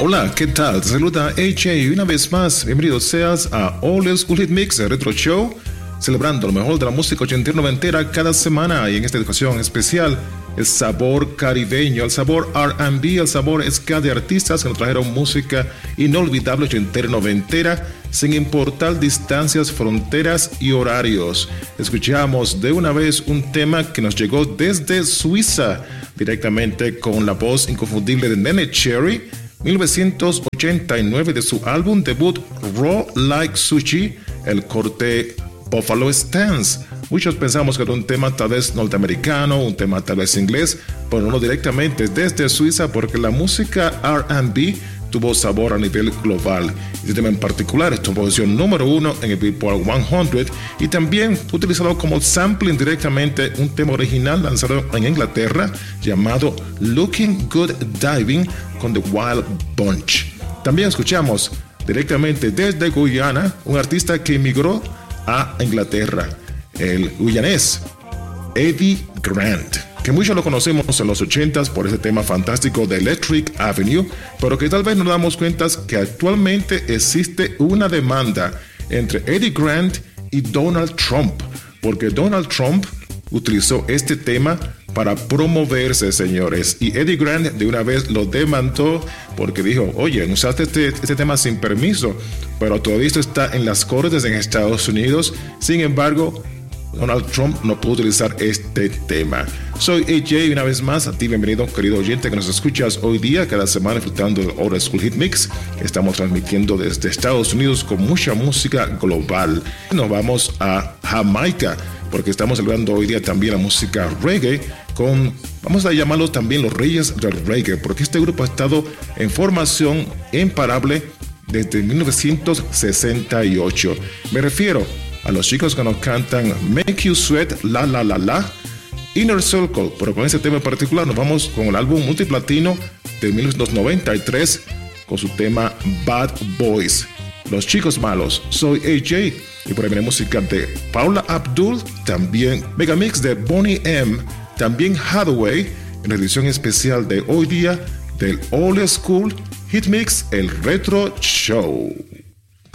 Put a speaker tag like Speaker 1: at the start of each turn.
Speaker 1: Hola, ¿qué tal? Te saluda AJ y una vez más, bienvenido seas a Old School Hit Mix, el Retro Show, celebrando lo mejor de la música ochentera y noventera cada semana, y en esta ocasión especial, el sabor caribeño, el sabor R&B, el sabor ska de artistas que nos trajeron música inolvidable ochentera y noventera, sin importar distancias, fronteras y horarios. Escuchamos de una vez un tema que nos llegó desde Suiza, directamente con la voz inconfundible de Neneh Cherry, 1989, de su álbum debut Raw Like Sushi, el corte Buffalo Stance. Muchos pensamos que era un tema tal vez norteamericano, un tema tal vez inglés, pero no, directamente desde Suiza, porque la música R&B tuvo sabor a nivel global. Este tema en particular es tu posición número 1 en el Billboard 100 y también utilizado como sampling directamente un tema original lanzado en Inglaterra llamado Looking Good Diving con The Wild Bunch. También escuchamos directamente desde Guyana un artista que emigró a Inglaterra, el guyanés Eddie Grant, que muchos lo conocemos en los 80s por ese tema fantástico de Electric Avenue, pero que tal vez nos damos cuenta que actualmente existe una demanda entre Eddie Grant y Donald Trump, porque Donald Trump utilizó este tema para promoverse, señores, y Eddie Grant de una vez lo demandó porque dijo: oye, usaste este tema sin permiso, pero todavía esto está en las cortes en Estados Unidos. Sin embargo, Donald Trump no pudo utilizar este tema. Soy AJ y una vez más a ti bienvenido, querido oyente que nos escuchas hoy día, cada semana disfrutando del Old School Hit Mix. Estamos transmitiendo desde Estados Unidos con mucha música global. Nos vamos a Jamaica, porque estamos celebrando hoy día también la música reggae con, vamos a llamarlos también los reyes del reggae, porque este grupo ha estado en formación imparable desde 1968. Me refiero a los chicos que nos cantan Make You Sweat, La La La La, Inner Circle, pero con ese tema en particular nos vamos con el álbum multiplatino de 1993 con su tema Bad Boys, Los Chicos Malos. Soy AJ y por ahí viene música de Paula Abdul, también Megamix de Boney M, también Hathaway, en la edición especial de hoy día del Old School Hit Mix, el Retro Show.